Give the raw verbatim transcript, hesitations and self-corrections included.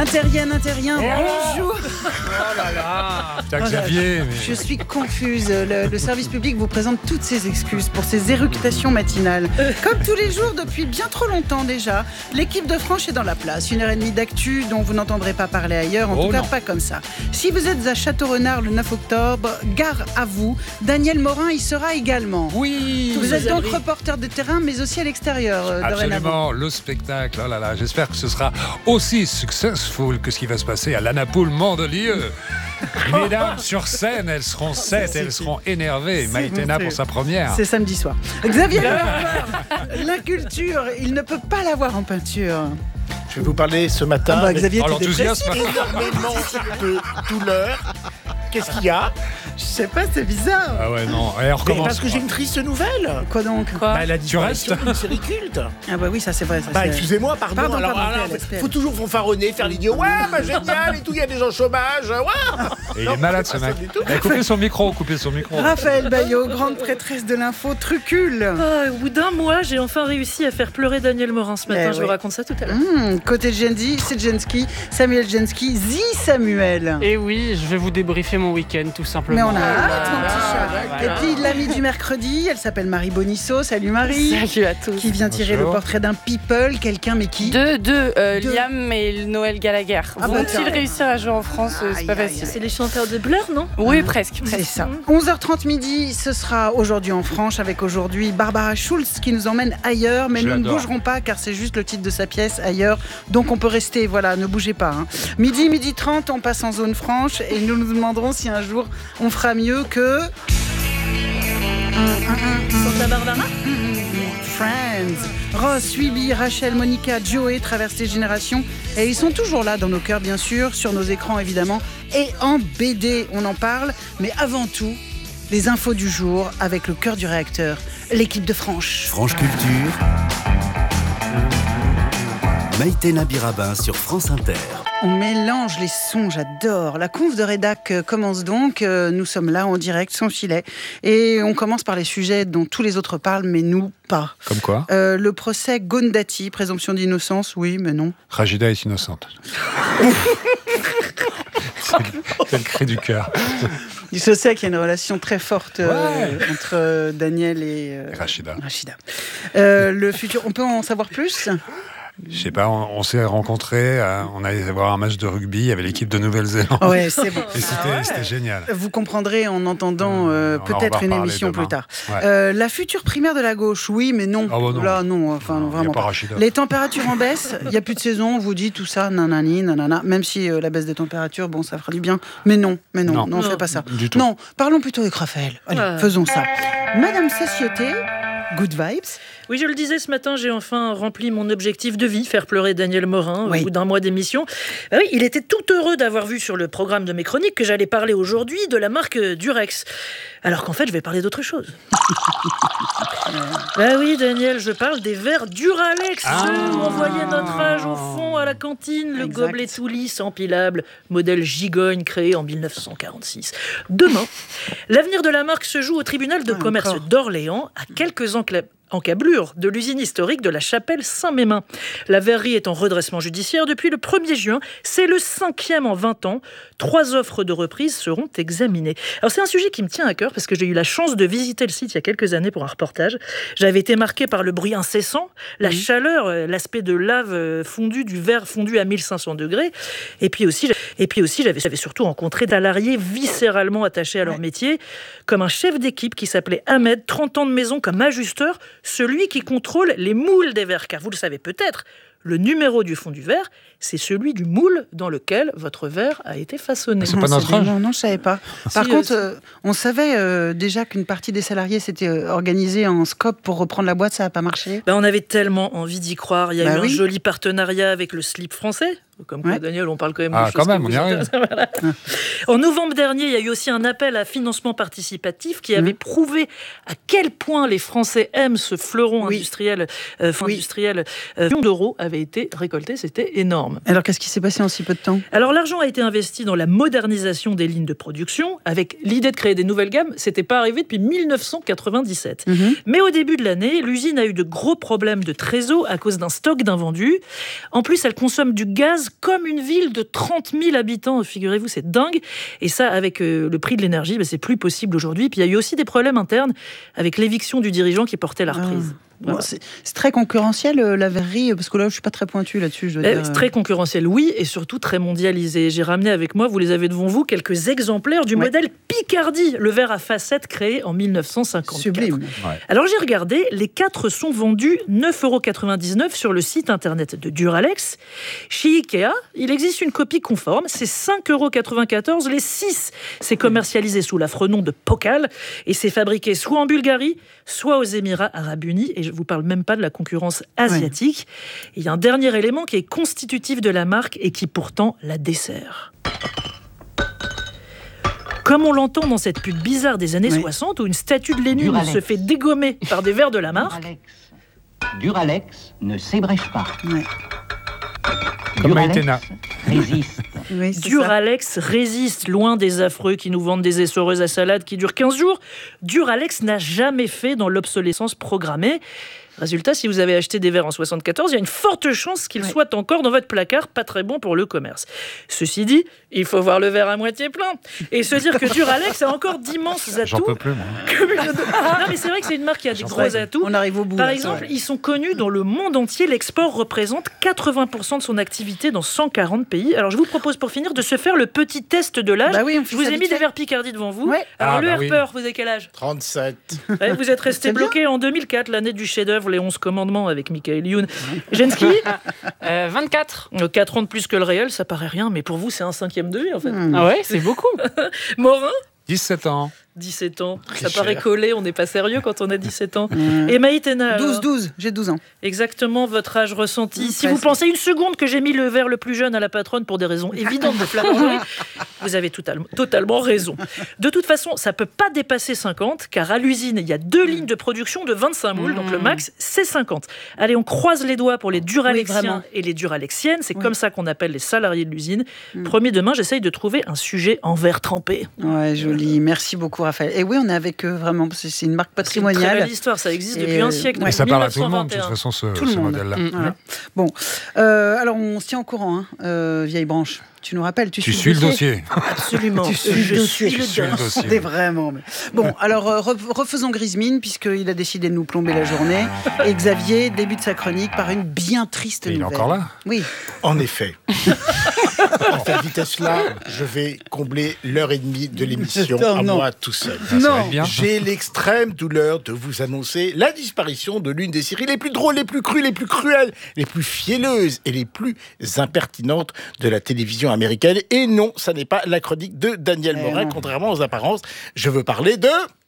Intérienne, interien, bonjour. Oh là là. T'as Xavier. Mais... Je suis confuse. Le, le service public vous présente toutes ses excuses pour ses éructations matinales. Comme tous les jours depuis bien trop longtemps déjà, l'équipe de France est dans la place. Une heure et demie d'actu dont vous n'entendrez pas parler ailleurs, en oh tout cas non. pas comme ça. Si vous êtes à Château-Renard le neuf octobre, gare à vous, Daniel Morin y sera également. Oui. Vous êtes donc reporter de terrain mais aussi à l'extérieur euh, dorénavant. Absolument, le spectacle. Oh là là, j'espère que ce sera aussi successful que ce qui va se passer à l'Anapoule Mandelieu. Mesdames sur scène, elles seront sept, elles seront énervées. Maïtena pour sa première. C'est samedi soir. Xavier Lerner, la culture, il ne peut pas l'avoir en peinture. Je vais vous parler ce matin Ah bah, Xavier, Oh, t'es l'enthousiasme. dépressif. énormément de douleur. Qu'est-ce qu'il y a? Je sais pas, c'est bizarre. Ah ouais, non. Et on Mais recommence. Parce que j'ai une triste nouvelle. Quoi donc? Bah, la Tu restes disparition d'une série culte. Ah bah oui, ça c'est vrai. Ça, Bah c'est... excusez-moi, pardon. Pardon, alors, pardon, alors, P L S, P L S. faut toujours fanfaronner, faire l'idiot. Ouais, bah génial et tout, il y a des gens au chômage. Ouais. Et il Non, est malade c'est ce pas mec. ça du tout. Eh, coupez son micro, coupez son micro. Raphaël Baillot, grande prêtresse de l'info, trucule. Ah, au bout d'un mois, j'ai enfin réussi à faire pleurer Daniel Morin ce matin. Eh je oui. vous raconte ça tout à l'heure. Mmh, côté Genzi, c'est Jensky, Samuel Jensky, Zi Samuel. Et oui, je vais vous débriefer mon week-end tout simplement. Mais on a hâte, mon petit chat. voilà. Et puis l'amie du mercredi, elle s'appelle Marie Bonisso. Salut Marie. Salut à tous. Qui vient tirer Bonjour. le portrait d'un people, quelqu'un mais qui Deux, deux, euh, Deux. Liam et Noël Gallagher. Ah bah Vont-ils tiens. réussir à jouer en France? euh, C'est Aïe, pas aïe, facile. aïe. C'est les chanteurs de Blur, non? Oui, presque. C'est ça. onze heures trente midi, ce sera aujourd'hui en Franche avec aujourd'hui Barbara Schulz qui nous emmène ailleurs, mais Je nous ne l'adore. bougerons pas car c'est juste le titre de sa pièce ailleurs, donc on peut rester, voilà, ne bougez pas. Hein. Midi, midi trente, on passe en zone franche et nous nous demanderons si un jour on fera mieux que Santa Barbara? Friends. Ross, Phoebe, Rachel, Monica, Joey traversent les générations et ils sont toujours là dans nos cœurs bien sûr, sur nos écrans évidemment et en B D, on en parle, mais avant tout, les infos du jour avec le cœur du réacteur, l'équipe de Franche. Franche Culture, Maïtena Birabin sur France Inter. On mélange les sons, j'adore. La conf de rédac commence donc. Nous sommes là en direct, sans filet. Et on commence par les sujets dont tous les autres parlent, mais nous, pas. Comme quoi Euh, le procès Gondati, présomption d'innocence, oui, mais non. Rajida est innocente. c'est, c'est le cri du cœur. Je sais qu'il y a une relation très forte euh, Ouais. entre euh, Daniel et euh, Rachida. Rachida. Euh, le futur, on peut en savoir plus? Je sais pas, on, on s'est rencontrés, euh, on allait voir un match de rugby avec l'équipe de Nouvelle-Zélande. Ouais, c'est bon. Et c'était, c'était génial. Vous comprendrez en entendant euh, On en peut-être va une reparler émission demain. plus tard. Ouais. Euh, la future primaire de la gauche, oui, mais non. Ah bah non. Là, non, enfin, Non, non, y a vraiment pas pas. Rachida. Les températures en baisse, il n'y a plus de saison, on vous dit tout ça, nanani, nanana. Même si euh, la baisse des températures, bon, ça fera du bien. Mais non, mais non, Non. non, on ne Non. fait pas ça. Du tout. Non, parlons plutôt avec Raphaël. Allez, Ouais. faisons ça. Madame Satiété, good vibes. Oui, je le disais ce matin, j'ai enfin rempli mon objectif de vie, faire pleurer Daniel Morin Oui. au bout d'un mois d'émission. Ah oui, il était tout heureux d'avoir vu sur le programme de mes chroniques que j'allais parler aujourd'hui de la marque Durex. Alors qu'en fait, je vais parler d'autre chose. Bah oui, Daniel, je parle des verres Duralex. Ah. Ceux où on voyait notre âge au fond à la cantine, le Exact. gobelet tout lisse, empilable, modèle gigogne créé en mille neuf cent quarante-six. Demain, l'avenir de la marque se joue au tribunal de Ah, commerce encore. d'Orléans, à quelques enclaves encablure de l'usine historique de la Chapelle Saint-Mémin. La verrerie est en redressement judiciaire depuis le premier juin. C'est le cinquième en vingt ans. Trois offres de reprise seront examinées. Alors c'est un sujet qui me tient à cœur parce que j'ai eu la chance de visiter le site il y a quelques années pour un reportage. J'avais été marqué par le bruit incessant, la Mmh. chaleur, euh, l'aspect de lave euh, fondue, du verre fondu à mille cinq cents degrés. Et puis aussi, et puis aussi j'avais, j'avais surtout rencontré des salariés viscéralement attachés à leur Ouais. métier, comme un chef d'équipe qui s'appelait Ahmed, trente ans de maison comme ajusteur, celui qui contrôle les moules des verres. Car vous le savez peut-être, le numéro du fond du verre, c'est celui du moule dans lequel votre verre a été façonné. C'est Non, pas notre bien. âge. Non, non, je savais pas. Par Si, contre, euh, euh, on savait euh, déjà qu'une partie des salariés s'était euh, organisée en scope pour reprendre la boîte, ça n'a pas marché. Ben, on avait tellement envie d'y croire. Il y a Bah eu oui. un joli partenariat avec le slip français. Comme quoi, Ouais. Daniel, on parle quand même Ah, de choses quand même, qui on y vous arrive. intéressent. Voilà. En novembre dernier, il y a eu aussi un appel à financement participatif qui avait prouvé à quel point les Français aiment ce fleuron Oui. industriel. Euh, fonds Oui. industriel. Euh, millions d'euros avaient été récoltés, c'était énorme. Alors, qu'est-ce qui s'est passé en si peu de temps? Alors l'argent a été investi dans la modernisation des lignes de production, avec l'idée de créer des nouvelles gammes. C'était pas arrivé depuis mille neuf cent quatre-vingt-dix-sept. Mhm. Mais au début de l'année, l'usine a eu de gros problèmes de trésor à cause d'un stock d'invendus. En plus, elle consomme du gaz comme une ville de trente mille habitants, figurez-vous, c'est dingue. Et ça, avec euh, le prix de l'énergie, bah, c'est plus possible aujourd'hui. Puis il y a eu aussi des problèmes internes avec l'éviction du dirigeant qui portait la reprise. Ah. Voilà. Bon, c'est, c'est très concurrentiel, euh, la verrerie, parce que là, je suis pas très pointue là-dessus. Je dois Eh, dire. c'est très concurrentiel, oui, et surtout très mondialisé. J'ai ramené avec moi, vous les avez devant vous, quelques exemplaires du Ouais. modèle Picardie, le verre à facettes créé en mille neuf cent cinquante-quatre. Sublime. Alors j'ai regardé, les quatre sont vendus neuf euros quatre-vingt-dix-neuf sur le site internet de Duralex. Chez Ikea, il existe une copie conforme, c'est cinq euros quatre-vingt-quatorze les six. C'est commercialisé sous l'affreux nom de Pokal et c'est fabriqué soit en Bulgarie, soit aux Émirats Arabes Unis. Et je vous parle même pas de la concurrence asiatique. Et il y a un dernier élément qui est constitutif de la marque et qui pourtant la dessert. Comme on l'entend dans cette pub bizarre des années Oui. soixante où une statue de Lénine Duralex. se fait dégommer par des verres de la marque, Duralex. Duralex ne s'ébrèche pas. Ouais. Comme Duralex Maïtena. résiste. Oui, c'est ça. Duralex résiste, loin des affreux qui nous vendent des essoreuses à salade qui durent quinze jours. Duralex n'a jamais fait dans l'obsolescence programmée. Résultat, si vous avez acheté des verres en soixante-quatorze, il y a une forte chance qu'ils Ouais. soient encore dans votre placard, pas très bon pour le commerce. Ceci dit, il faut voir le verre à moitié plein et se dire que Duralex a encore d'immenses J'en atouts. peux plus, moi. Non, mais c'est vrai que c'est une marque qui a des gros Ouais, atouts. on arrive au bout. Par là, exemple, c'est vrai. ils sont connus dans le monde entier. L'export représente quatre-vingts pour cent de son activité dans cent quarante pays. Alors, je vous propose pour finir de se faire le petit test de l'âge. Bah oui, on fait je vous ça ai vite mis des fait. verres Picardie devant vous. Ouais. Alors, Ah, le bah oui. Harper, vous avez quel âge? trente-sept. Ouais, vous êtes resté C'est bien. bloqué en deux mille quatre, l'année du chef-d'œuvre Les onze Commandements avec Michael Youn. Jensky, Euh, vingt-quatre. quatre ans de plus que le réel, ça paraît rien, mais pour vous, c'est un cinquième de vie en fait. Hmm. Ah ouais, c'est beaucoup. Morin, dix-sept ans. dix-sept ans. Très Ça paraît cher. collé, on n'est pas sérieux quand on a dix-sept ans. Hmm. Et Maïtena, alors douze, douze, j'ai douze ans. Exactement votre âge ressenti. Mmh, Si vous presque. pensez une seconde que j'ai mis le verre le plus jeune à la patronne pour des raisons évidentes de flamanderie, vous avez totalement, totalement raison. De toute façon, ça peut pas dépasser cinquante, car à l'usine, il y a deux lignes de production de vingt-cinq moules, donc le max, c'est cinquante. Allez, on croise les doigts pour les Oui, Duralexiens vraiment. et les Duralexiennes. C'est Oui. comme ça qu'on appelle les salariés de l'usine. Mmh. Promis, demain, j'essaye de trouver un sujet en verre trempé. Ouais, joli. Merci beaucoup, Raphaël. Et oui, on est avec eux, vraiment, parce que c'est une marque C'est une très patrimoniale. belle histoire, ça existe Et, depuis un euh, siècle. ouais. Mais depuis ça parle à tout le monde, de mille neuf cent vingt et un. toute façon, ce, Tout le ce monde. modèle-là. Mm. Voilà. Bon, euh, alors on se tient au courant, hein, euh, vieille branche. Tu nous rappelles, tu, Tu suis le dossier. Absolument. Tu suis Je le dossier. suis le Je suis le dossier. dossier. C'était vraiment. mais- Bon, alors euh, re- refaisons Grismine, puisqu'il a décidé de nous plomber la journée. Et Xavier débute sa chronique par une bien triste Et il est nouvelle. encore là. Oui. En effet. À cette vitesse-là, je vais combler l'heure et demie de l'émission Non, à non. moi tout seul. Ça va être bien. J'ai l'extrême douleur de vous annoncer la disparition de l'une des séries les plus drôles, les plus crues, les plus cruelles, les plus fielleuses et les plus impertinentes de la télévision américaine. Et non, ça n'est pas la chronique de Daniel Eh Morin, non. contrairement aux apparences. Je veux parler de...